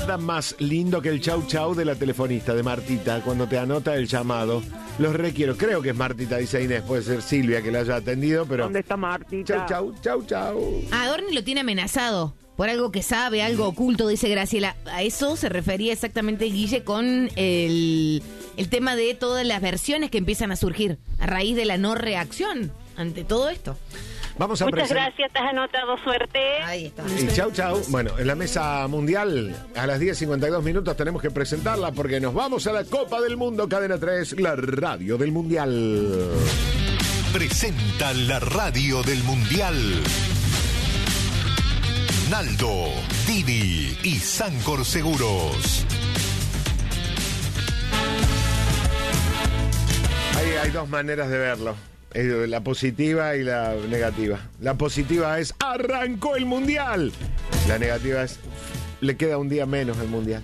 nada más lindo que el chau chau de la telefonista, de Martita, cuando te anota el llamado. Los requiero. Creo que es Martita, dice Inés. Puede ser Silvia que la haya atendido, pero... ¿Dónde está Martita? Chau, chau, chau, chau. Adorni lo tiene amenazado por algo que sabe, algo oculto, dice Graciela. A eso se refería exactamente Guille con el tema de todas las versiones que empiezan a surgir a raíz de la no reacción ante todo esto. Vamos a Muchas gracias, te has anotado, suerte. Ahí está. Y chau, chau. Bueno, en la mesa mundial, a las 10:52 minutos tenemos que presentarla porque nos vamos a la Copa del Mundo, Cadena 3, la radio del Mundial. Presenta la radio del Mundial. Naldo, Didi y Sancor Seguros. Hay dos maneras de verlo. La positiva y la negativa. La positiva es arrancó el Mundial. La negativa es le queda un día menos al Mundial.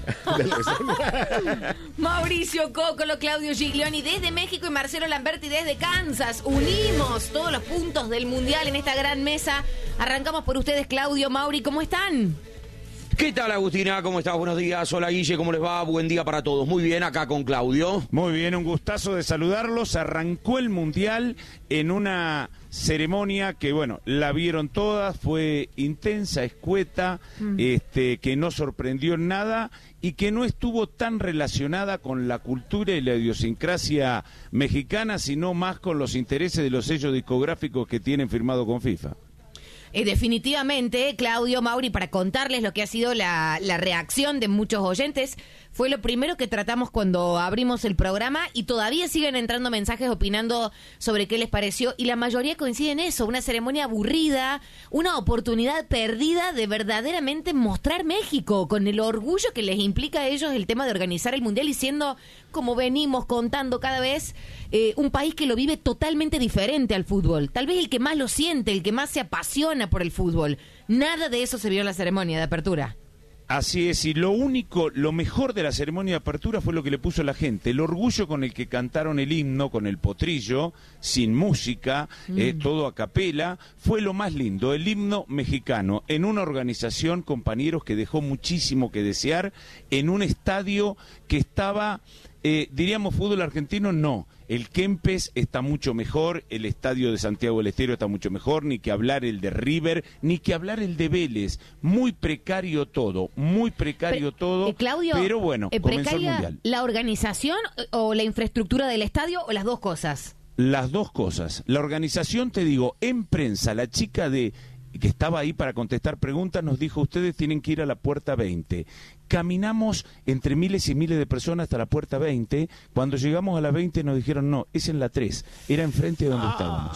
Mauricio Cocolo, Claudio Giglioni desde México y Marcelo Lamberti desde Kansas. Unimos todos los puntos del Mundial en esta gran mesa. Arrancamos por ustedes, Claudio, Mauri, ¿cómo están? ¿Qué tal, Agustina? ¿Cómo estás? Buenos días. Hola, Guille, ¿cómo les va? Buen día para todos. Muy bien, acá con Claudio. Muy bien, un gustazo de saludarlos. Arrancó el Mundial en una ceremonia que, bueno, la vieron todas, fue intensa, escueta, que no sorprendió en nada y que no estuvo tan relacionada con la cultura y la idiosincrasia mexicana, sino más con los intereses de los sellos discográficos que tienen firmado con FIFA. Definitivamente, Claudio, Mauri, para contarles lo que ha sido la reacción de muchos oyentes, fue lo primero que tratamos cuando abrimos el programa y todavía siguen entrando mensajes opinando sobre qué les pareció y la mayoría coincide en eso, una ceremonia aburrida, una oportunidad perdida de verdaderamente mostrar México con el orgullo que les implica a ellos el tema de organizar el Mundial y siendo, como venimos contando cada vez, un país que lo vive totalmente diferente al fútbol, tal vez el que más lo siente, el que más se apasiona por el fútbol. Nada de eso se vio en la ceremonia de apertura. Así es, y lo mejor de la ceremonia de apertura fue lo que le puso la gente, el orgullo con el que cantaron el himno, con el potrillo, sin música, todo a capela, fue lo más lindo, el himno mexicano, en una organización, compañeros, que dejó muchísimo que desear, en un estadio que estaba, diríamos fútbol argentino, no. El Kempes está mucho mejor, el estadio de Santiago del Estero está mucho mejor, ni que hablar el de River, ni que hablar el de Vélez. Muy precario todo, Claudio, pero bueno, comenzó el Mundial. ¿La organización o la infraestructura del estadio o las dos cosas? Las dos cosas. La organización, te digo, en prensa, la chica que estaba ahí para contestar preguntas nos dijo, ustedes tienen que ir a la puerta 20. Caminamos entre miles y miles de personas hasta la puerta 20. Cuando llegamos a la 20 nos dijeron, no, es en la 3. Era enfrente de donde estábamos.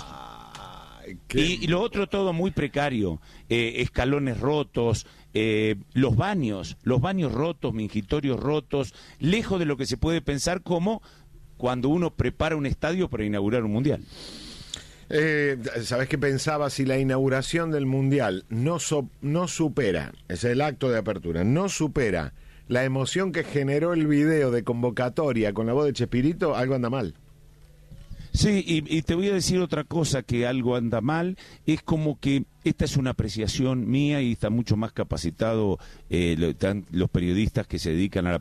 Y lo otro todo muy precario. Escalones rotos, los baños rotos, mingitorios rotos, lejos de lo que se puede pensar como cuando uno prepara un estadio para inaugurar un mundial. ¿Sabés qué pensaba? Si la inauguración del Mundial no supera, es el acto de apertura, no supera la emoción que generó el video de convocatoria con la voz de Chespirito, algo anda mal. Sí, y te voy a decir otra cosa que algo anda mal, es como que esta es una apreciación mía y está mucho más capacitado los periodistas que se dedican a la